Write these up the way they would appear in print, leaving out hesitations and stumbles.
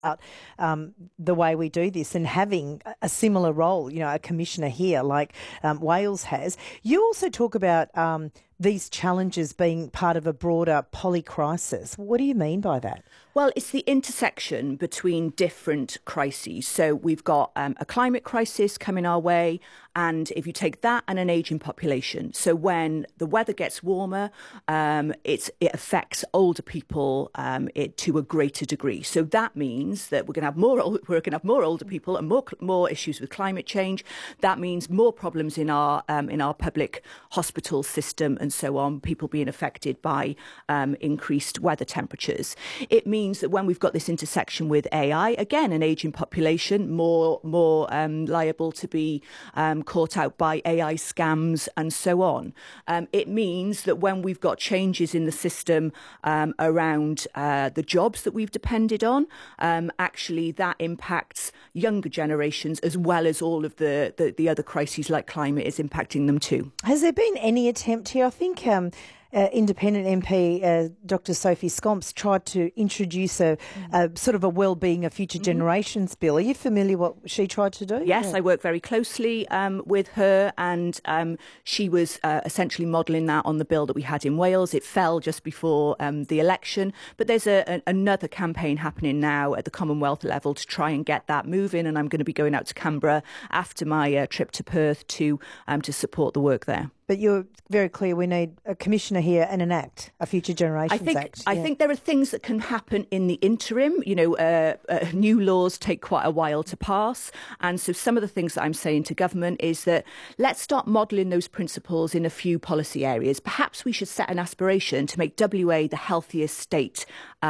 the way we do this and having a similar role, a commissioner here like Wales has. You also talk about these challenges being part of a broader polycrisis. What do you mean by that? Well, it's the intersection between different crises. So we've got a climate crisis coming our way, and if you take that and an ageing population, so when the weather gets warmer, it affects older people to a greater degree. So that means that we're going to have more older people and more issues with climate change. That means more problems in our public hospital system and so on. People being affected by increased weather temperatures. It means that when we've got this intersection with AI, again, an ageing population, more liable to be caught out by AI scams and so on. It means that when we've got changes in the system around the jobs that we've depended on, actually that impacts younger generations as well as all of the other crises like climate is impacting them too. Has there been any attempt here? I think Independent MP Dr Sophie Scamps tried to introduce a sort of a wellbeing of future generations bill. Are you familiar what she tried to do? Yes, I work very closely with her, and she was essentially modelling that on the bill that we had in Wales. It fell just before the election, but there's another campaign happening now at the Commonwealth level to try and get that moving, and I'm going to be going out to Canberra after my trip to Perth to support the work there. But you're very clear we need a commissioner here and an act, a Future Generations Act. I think there are things that can happen in the interim. New laws take quite a while to pass. And so some of the things that I'm saying to government is that let's start modelling those principles in a few policy areas. Perhaps we should set an aspiration to make WA the healthiest state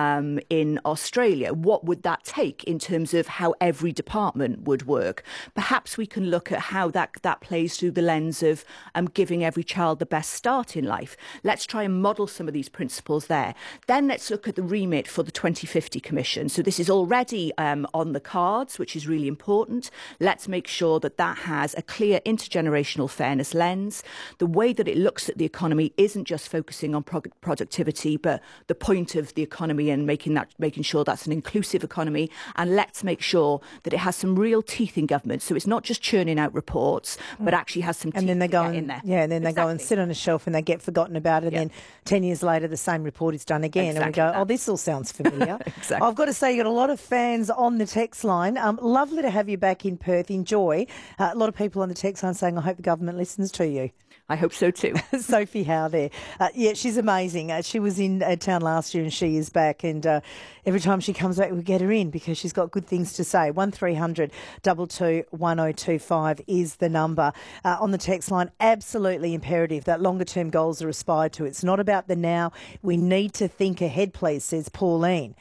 in Australia. What would that take in terms of how every department would work? Perhaps we can look at how that plays through the lens of giving every child the best start in life. Let's try and model some of these principles there. Then let's look at the remit for the 2050 Commission. So this is already on the cards, which is really important. Let's make sure that has a clear intergenerational fairness lens. The way that it looks at the economy isn't just focusing on productivity, but the point of the economy and making sure that's an inclusive economy. And let's make sure that it has some real teeth in government. So it's not just churning out reports, but actually has some teeth in there. Yeah, and then they go and sit on a shelf and they get forgotten about it. And then 10 years later, the same report is done again. And we go, oh, this all sounds familiar. Exactly. I've got to say, you've got a lot of fans on the text line. Lovely to have you back in Perth. Enjoy. A lot of people on the text line saying, I hope the government listens to you. I hope so too. Sophie Howe there. Yeah, she's amazing. She was in town last year and she is back. And every time she comes back, we get her in because she's got good things to say. 1300 22 1025 is the number. On the text line, absolutely imperative that longer term goals are aspired to. It's not about the now. We need to think ahead, please, says Pauline.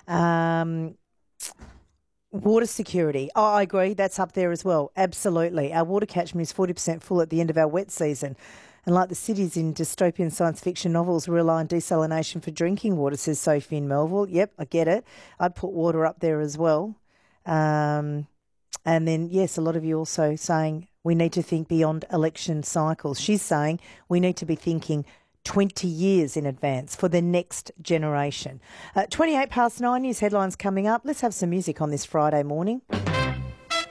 Water security. Oh, I agree. That's up there as well. Absolutely. Our water catchment is 40% full at the end of our wet season. And like the cities in dystopian science fiction novels, we rely on desalination for drinking water, says Sophie in Melville. Yep, I get it. I'd put water up there as well. And then, yes, a lot of you also saying we need to think beyond election cycles. She's saying we need to be thinking 20 years in advance for the next generation. 9:28 news headlines coming up. Let's have some music on this Friday morning.